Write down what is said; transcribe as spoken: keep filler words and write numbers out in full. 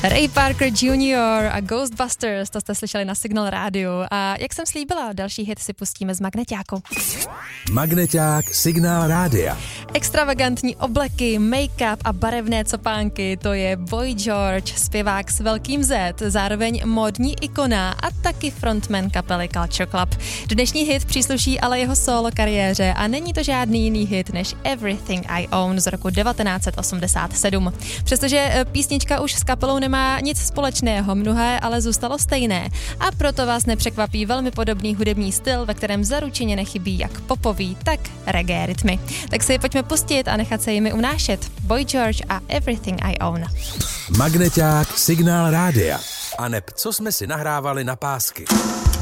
Ray Parker junior a Ghostbusters, to jste slyšeli na Signal rádiu. A jak jsem slíbila, další hit si pustíme z Magneťáku. Magneťák Signál rádia. Extravagantní obleky, make-up a barevné copánky, to je Boy George, zpěvák s velkým Z, zároveň módní ikona a taky frontman kapely Culture Club. Dnešní hit přísluší ale jeho solo kariéře a není to žádný jiný hit než Everything I Own z roku devatenáct set osmdesát sedm. Přestože písnička už s kapelou nemá nic společného, mnohé ale zůstalo stejné a proto vás nepřekvapí velmi podobný hudební styl, ve kterém zaručeně nechybí jak popový, tak reggae rytmy. Tak si je pojďme pustit a nechat se jimi unášet. Boy George a Everything I Own. Magneťák Signál rádia. A neb, co jsme si nahrávali na pásky.